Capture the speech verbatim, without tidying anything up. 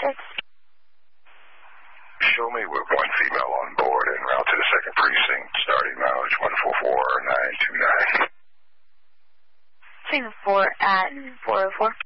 six. Show me with one female on board en route to the second precinct, starting mileage one four four nine two nine. Singapore at four oh four.